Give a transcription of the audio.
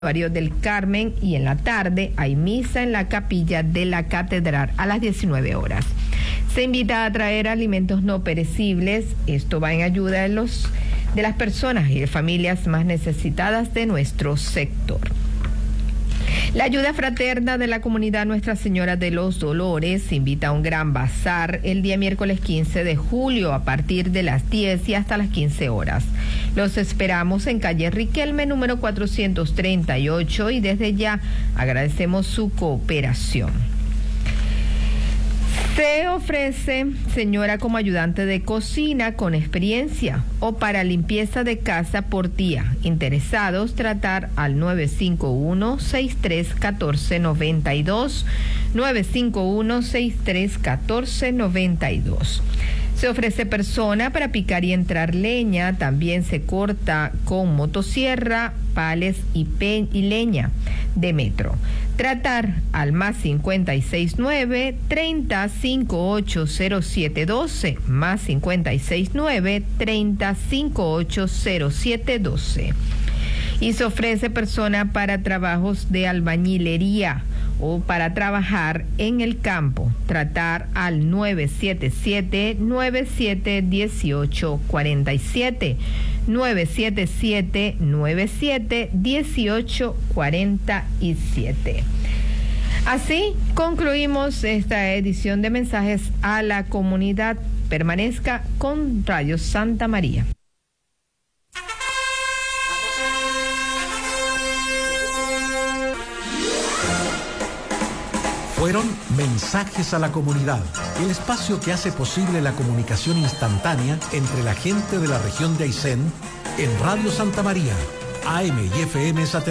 del Carmen, y en la tarde hay misa en la capilla de la catedral a las 19 horas. Se invita a traer alimentos no perecibles. Esto va en ayuda de las personas y de familias más necesitadas de nuestro sector. La ayuda fraterna de la comunidad Nuestra Señora de los Dolores invita a un gran bazar el día miércoles 15 de julio a partir de las 10 y hasta las 15 horas. Los esperamos en calle Riquelme, número 438, y desde ya agradecemos su cooperación. Se ofrece señora como ayudante de cocina con experiencia o para limpieza de casa por día. Interesados, tratar al 951-631492, 951-631492. Se ofrece persona para picar y entrar leña. También se corta con motosierra, pales y leña de metro. Tratar al más 569-30580712, más 569-30580712. Y se ofrece persona para trabajos de albañilería o para trabajar en el campo. Tratar al 977-971847, 977-971847. Así concluimos esta edición de Mensajes a la Comunidad. Permanezca con Radio Santa María. Fueron Mensajes a la Comunidad, el espacio que hace posible la comunicación instantánea entre la gente de la región de Aysén en Radio Santa María, AM y FM Satélite.